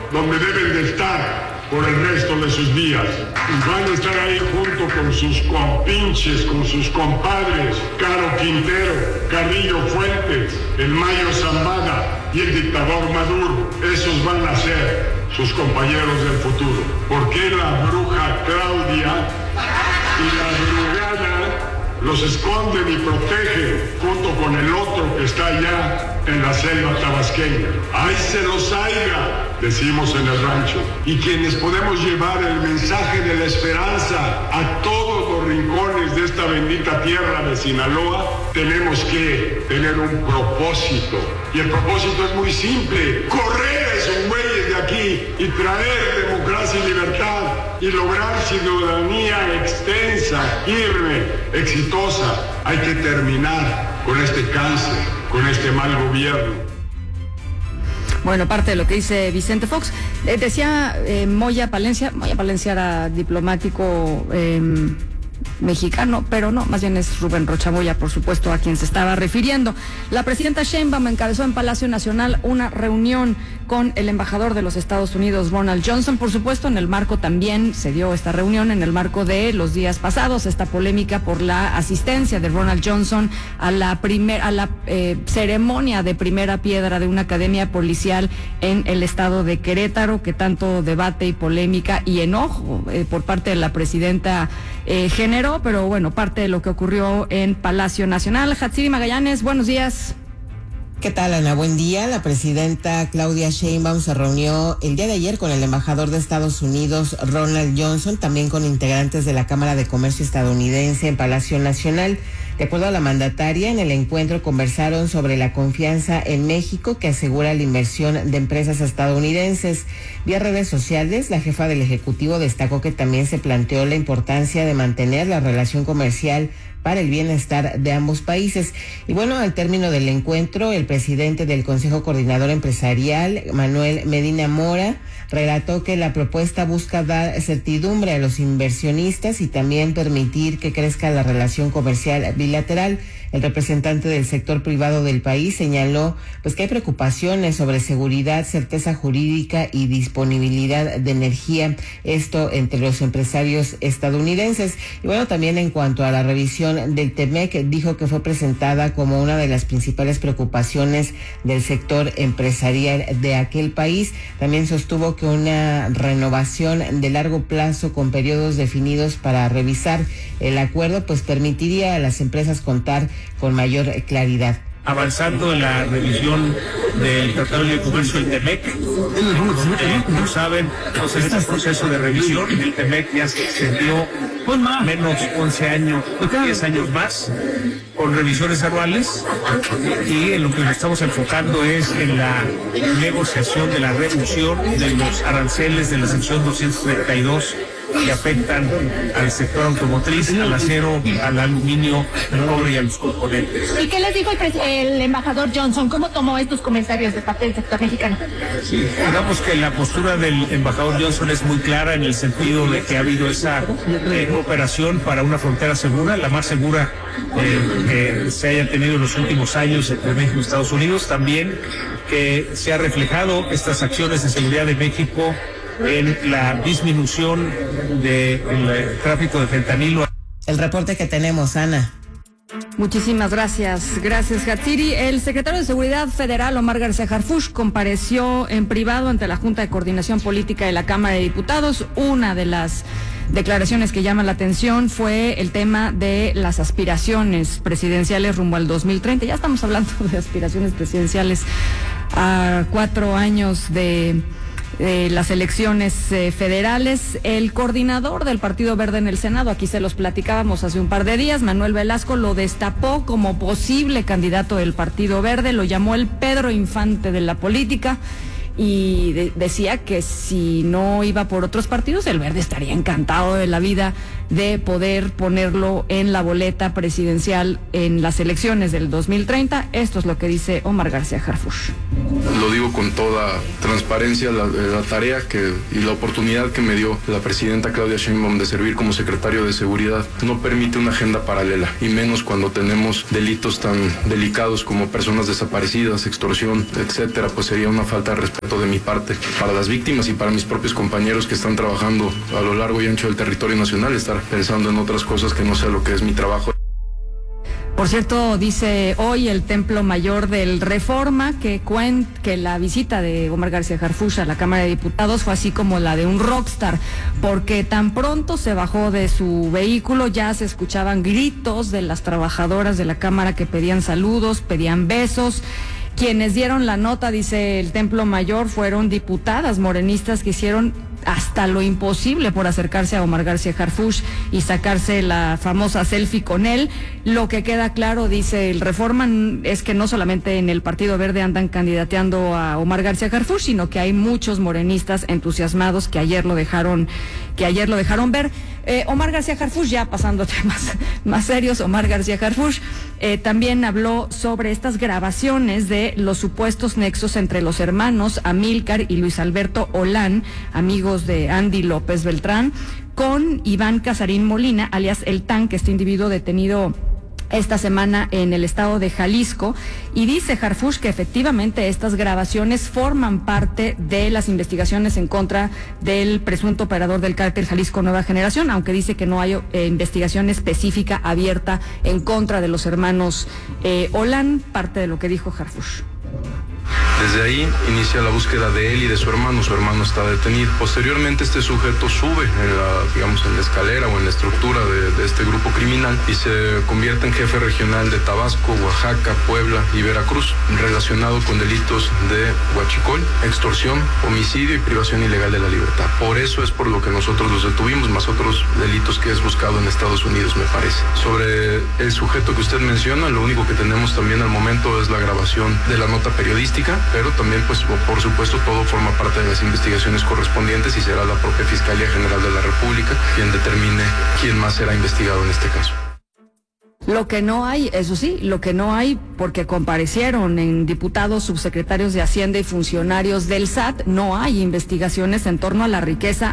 donde deben de estar por el resto de sus días. Y van a estar ahí junto con sus compinches, con sus compadres, Caro Quintero, Carrillo Fuentes, el Mayo Zambada y el dictador Maduro. Esos van a ser sus compañeros del futuro. ¿Por qué la bruja Claudia y la brugada los esconden y protegen junto con el otro que está allá en la selva tabasqueña? ¡Ahí se los haiga!, decimos en el rancho. Y quienes podemos llevar el mensaje de la esperanza a todos los rincones de esta bendita tierra de Sinaloa, tenemos que tener un propósito. Y el propósito es muy simple: correr a esos güeyes de aquí y traer democracia y libertad y lograr ciudadanía extensa, firme, exitosa. Hay que terminar con este cáncer, con este mal gobierno. Bueno, parte de lo que dice Vicente Fox. Decía Moya Palencia era diplomático mexicano, pero no, más bien es Rubén Rocha Moya, por supuesto, a quien se estaba refiriendo. La presidenta Sheinbaum encabezó en Palacio Nacional una reunión con el embajador de los Estados Unidos, Ronald Johnson. Por supuesto, en el marco también se dio esta reunión, en el marco de los días pasados, esta polémica por la asistencia de Ronald Johnson a la ceremonia de primera piedra de una academia policial en el estado de Querétaro, que tanto debate y polémica y enojo por parte de la presidenta generó, pero bueno, parte de lo que ocurrió en Palacio Nacional. Hatsiri Magallanes, buenos días. ¿Qué tal, Ana? Buen día. La presidenta Claudia Sheinbaum se reunió el día de ayer con el embajador de Estados Unidos, Ronald Johnson, también con integrantes de la Cámara de Comercio estadounidense en Palacio Nacional. De acuerdo a la mandataria, en el encuentro conversaron sobre la confianza en México que asegura la inversión de empresas estadounidenses. Vía redes sociales, la jefa del Ejecutivo destacó que también se planteó la importancia de mantener la relación comercial para el bienestar de ambos países. Y bueno, al término del encuentro, el presidente del Consejo Coordinador Empresarial, Manuel Medina Mora, relató que la propuesta busca dar certidumbre a los inversionistas y también permitir que crezca la relación comercial bilateral. El representante del sector privado del país señaló pues que hay preocupaciones sobre seguridad, certeza jurídica y disponibilidad de energía, esto entre los empresarios estadounidenses. Y bueno, también en cuanto a la revisión del TEMEC, dijo que fue presentada como una de las principales preocupaciones del sector empresarial de aquel país. También sostuvo que una renovación de largo plazo con periodos definidos para revisar el acuerdo pues permitiría a las empresas contar con mayor claridad. Avanzando en la revisión del Tratado de Comercio del TEMEC, como saben, pues en este proceso de revisión el TEMEC ya se extendió menos 11 años, 10 años más, con revisiones anuales, y en lo que nos estamos enfocando es en la negociación de la reducción de los aranceles de la sección 232 que afectan al sector automotriz, al acero, al aluminio, al cobre y a los componentes. ¿Y qué les dijo el embajador Johnson? ¿Cómo tomó estos comentarios de parte del sector mexicano? Sí, digamos que la postura del embajador Johnson es muy clara en el sentido de que ha habido esa cooperación para una frontera segura, la más segura que se haya tenido en los últimos años entre México y Estados Unidos. También que se ha reflejado estas acciones de seguridad de México en la disminución del tráfico de fentanilo. El reporte que tenemos, Ana. Muchísimas gracias. Gracias, Hatsiri. El secretario de Seguridad Federal, Omar García Harfuch, compareció en privado ante la Junta de Coordinación Política de la Cámara de Diputados. Una de las declaraciones que llama la atención fue el tema de las aspiraciones presidenciales rumbo al 2030. Ya estamos hablando de aspiraciones presidenciales a 4 años de las elecciones federales. El coordinador del Partido Verde en el Senado, aquí se los platicábamos hace un par de días, Manuel Velasco, lo destapó como posible candidato del Partido Verde, lo llamó el Pedro Infante de la política y decía que si no iba por otros partidos, el Verde estaría encantado de la vida de poder ponerlo en la boleta presidencial en las elecciones del 2030. Esto es lo que dice Omar García Harfuch. Lo digo con toda transparencia, la tarea y la oportunidad que me dio la presidenta Claudia Sheinbaum de servir como secretario de Seguridad no permite una agenda paralela, y menos cuando tenemos delitos tan delicados como personas desaparecidas, extorsión, etcétera, pues sería una falta de respeto respeto de mi parte para las víctimas y para mis propios compañeros que están trabajando a lo largo y ancho del territorio nacional, estar pensando en otras cosas que no sea lo que es mi trabajo. Por cierto, dice hoy el Templo Mayor del Reforma que la visita de Omar García Harfuch a la Cámara de Diputados fue así como la de un rockstar, porque tan pronto se bajó de su vehículo ya se escuchaban gritos de las trabajadoras de la Cámara que pedían saludos, pedían besos. Quienes dieron la nota, dice el Templo Mayor, fueron diputadas morenistas que hicieron hasta lo imposible por acercarse a Omar García Harfuch y sacarse la famosa selfie con él. Lo que queda claro, dice el Reforma, es que no solamente en el Partido Verde andan candidateando a Omar García Harfuch, sino que hay muchos morenistas entusiasmados que ayer lo dejaron ver. Omar García Harfuch, ya pasando a temas más serios, Omar García Harfuch también habló sobre estas grabaciones de los supuestos nexos entre los hermanos Amílcar y Luis Alberto Olán, amigos de Andy López Beltrán, con Iván Casarín Molina, alias El Tanque, este individuo detenido esta semana en el estado de Jalisco, y dice Harfuch que efectivamente estas grabaciones forman parte de las investigaciones en contra del presunto operador del cártel Jalisco Nueva Generación, aunque dice que no hay investigación específica abierta en contra de los hermanos Olán, parte de lo que dijo Harfuch. Desde ahí inicia la búsqueda de él y de su hermano está detenido. Posteriormente este sujeto sube en la escalera o en la estructura de este grupo criminal y se convierte en jefe regional de Tabasco, Oaxaca, Puebla y Veracruz, relacionado con delitos de huachicol, extorsión, homicidio y privación ilegal de la libertad. Por eso es por lo que nosotros los detuvimos, más otros delitos que es buscado en Estados Unidos, me parece. Sobre el sujeto que usted menciona, lo único que tenemos también al momento es la grabación de la nota periodística, pero también, pues, por supuesto, todo forma parte de las investigaciones correspondientes y será la propia Fiscalía General de la República quien determine quién más será investigado en este caso. Lo que no hay, eso sí, porque comparecieron en diputados, subsecretarios de Hacienda y funcionarios del SAT, no hay investigaciones en torno a la riqueza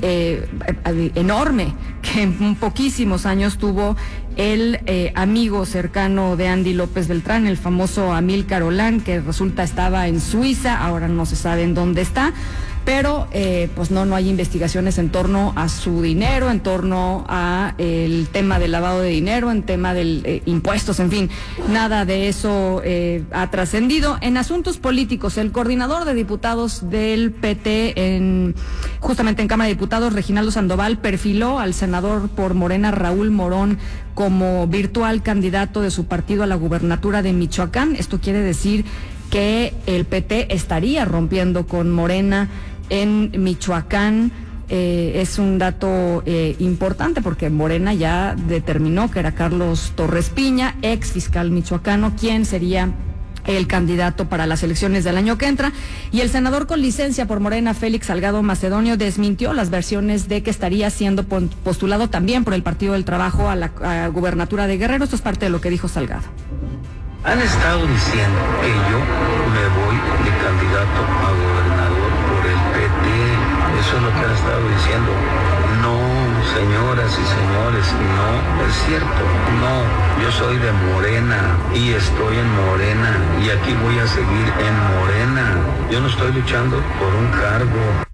enorme que en poquísimos años tuvo el amigo cercano de Andy López Beltrán, el famoso Amílcar Olán, que resulta estaba en Suiza, ahora no se sabe en dónde está. Pero pues no hay investigaciones en torno a su dinero, en torno a el tema del lavado de dinero, en tema de impuestos, en fin, nada de eso ha trascendido. En asuntos políticos, el coordinador de diputados del PT justamente en Cámara de Diputados, Reginaldo Sandoval, perfiló al senador por Morena, Raúl Morón, como virtual candidato de su partido a la gubernatura de Michoacán. Esto quiere decir que el PT estaría rompiendo con Morena en Michoacán. Es un dato importante porque Morena ya determinó que era Carlos Torres Piña, ex fiscal michoacano, quien sería el candidato para las elecciones del año que entra, y el senador con licencia por Morena, Félix Salgado Macedonio, desmintió las versiones de que estaría siendo postulado también por el Partido del Trabajo a la gubernatura de Guerrero. Esto es parte de lo que dijo Salgado. Han estado diciendo que yo me voy de candidato a gobernador por el PT. Eso es lo que han estado diciendo. No, señoras y señores, no es cierto. No, yo soy de Morena y estoy en Morena y aquí voy a seguir en Morena. Yo no estoy luchando por un cargo.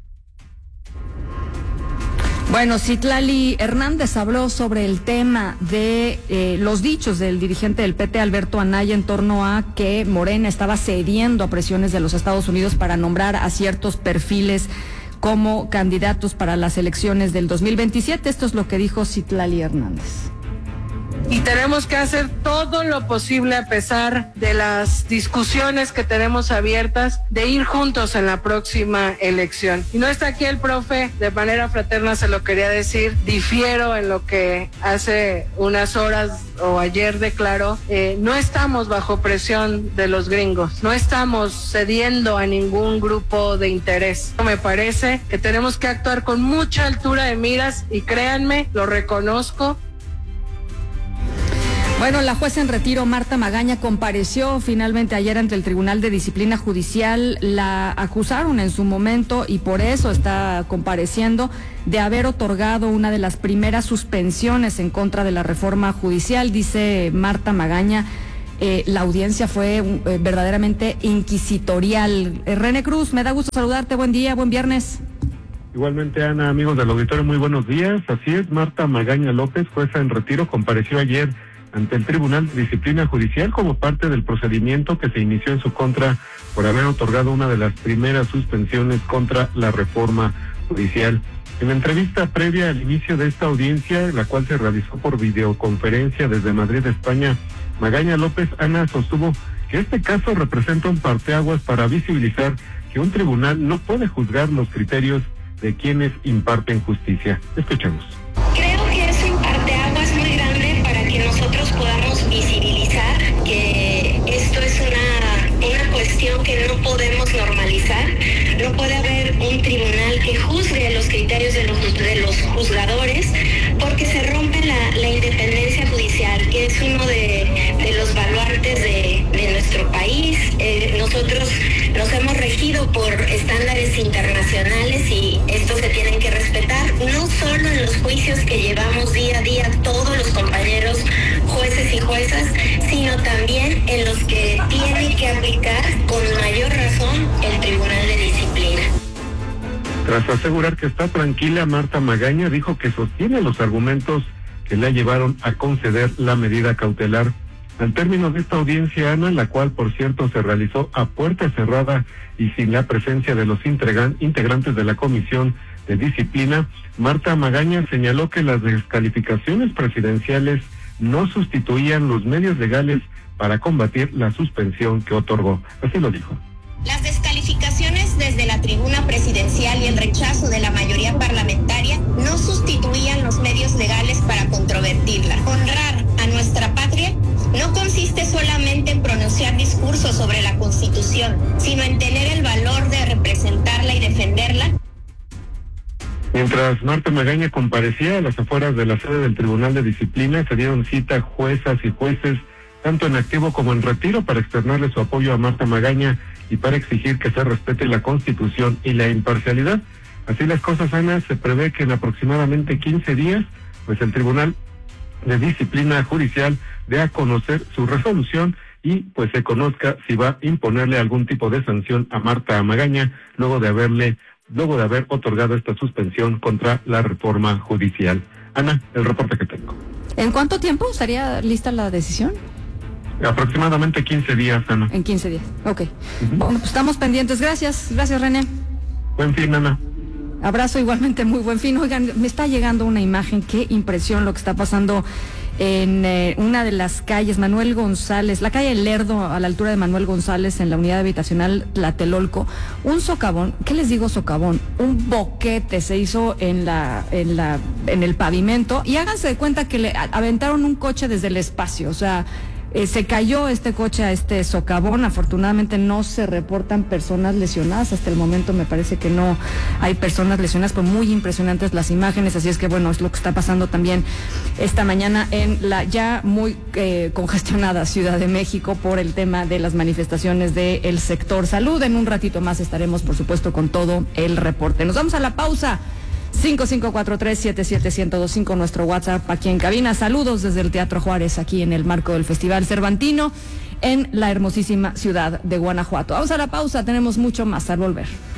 Bueno, Citlali Hernández habló sobre el tema de los dichos del dirigente del PT, Alberto Anaya, en torno a que Morena estaba cediendo a presiones de los Estados Unidos para nombrar a ciertos perfiles como candidatos para las elecciones del 2027. Esto es lo que dijo Citlali Hernández. Y tenemos que hacer todo lo posible, a pesar de las discusiones que tenemos abiertas, de ir juntos en la próxima elección. Y no está aquí el profe, de manera fraterna se lo quería decir, difiero en lo que hace unas horas o ayer declaró. No estamos bajo presión de los gringos, no estamos cediendo a ningún grupo de interés. Me parece que tenemos que actuar con mucha altura de miras y créanme, lo reconozco. Bueno, la jueza en retiro, Marta Magaña, compareció finalmente ayer ante el Tribunal de Disciplina Judicial. La acusaron en su momento y por eso está compareciendo de haber otorgado una de las primeras suspensiones en contra de la reforma judicial. Dice Marta Magaña la audiencia fue verdaderamente inquisitorial. René Cruz, me da gusto saludarte, buen día, buen viernes. Igualmente, Ana, amigos del auditorio, muy buenos días. Así es, Marta Magaña López, jueza en retiro, compareció ayer ante el Tribunal de Disciplina Judicial como parte del procedimiento que se inició en su contra por haber otorgado una de las primeras suspensiones contra la reforma judicial. En la entrevista previa al inicio de esta audiencia, la cual se realizó por videoconferencia desde Madrid, España, Magaña López, Ana, sostuvo que este caso representa un parteaguas para visibilizar que un tribunal no puede juzgar los criterios de quienes imparten justicia. Escuchemos. Creo que es un parteaguas muy grande para que nosotros podamos visibilizar que esto es una cuestión que no podemos normalizar. No puede haber un tribunal que juzgue los criterios de los juzgadores, porque se rompe la independencia judicial, que es uno de los baluartes de nuestro país. Nosotros nos hemos regido por estándares internacionales y estos se tienen que respetar, no solo en los juicios que llevamos día a día todos los compañeros jueces y juezas, sino también en los que tiene que aplicar con mayor razón el Tribunal de Disciplina. Tras asegurar que está tranquila, Marta Magaña dijo que sostiene los argumentos que la llevaron a conceder la medida cautelar. Al término de esta audiencia, Ana, la cual por cierto se realizó a puerta cerrada y sin la presencia de los integrantes de la Comisión de Disciplina, Marta Magaña señaló que las descalificaciones presidenciales no sustituían los medios legales para combatir la suspensión que otorgó. Así lo dijo. Las descalificaciones desde la tribuna presidencial y el rechazo de la mayoría parlamentaria no sustituían los medios legales para controvertirla. Honrar a nuestra patria no consiste solamente en pronunciar discursos sobre la Constitución, sino en tener el valor de representarla y defenderla. Mientras Marta Magaña comparecía a las afueras de la sede del Tribunal de Disciplina, se dieron cita juezas y jueces, tanto en activo como en retiro, para externarle su apoyo a Marta Magaña y para exigir que se respete la Constitución y la imparcialidad. Así las cosas, Ana, se prevé que en aproximadamente 15 días, pues el Tribunal de Disciplina Judicial dé a conocer su resolución y pues se conozca si va a imponerle algún tipo de sanción a Marta Magaña luego de haber otorgado esta suspensión contra la reforma judicial. Ana, el reporte que tengo. ¿En cuánto tiempo estaría lista la decisión? Aproximadamente 15 días, Ana. En 15 días, ok. Bueno, pues estamos pendientes. Gracias, René. Buen fin, Ana. Abrazo, igualmente, muy buen fin. Oigan, me está llegando una imagen, qué impresión lo que está pasando en una de las calles, Manuel González, la calle Lerdo, a la altura de Manuel González, en la unidad habitacional Tlatelolco. Un socavón, ¿qué les digo socavón? Un boquete se hizo en el pavimento, y háganse de cuenta que le aventaron un coche desde el espacio, o sea, se cayó este coche a este socavón. Afortunadamente no se reportan personas lesionadas, hasta el momento me parece que no hay personas lesionadas, pero muy impresionantes las imágenes, así es que bueno, es lo que está pasando también esta mañana en la ya muy congestionada Ciudad de México por el tema de las manifestaciones del sector salud. En un ratito más estaremos, por supuesto, con todo el reporte. Nos vamos a la pausa. 5543-77125, nuestro WhatsApp aquí en cabina. Saludos desde el Teatro Juárez, aquí en el marco del Festival Cervantino, en la hermosísima ciudad de Guanajuato. Vamos a la pausa, tenemos mucho más al volver.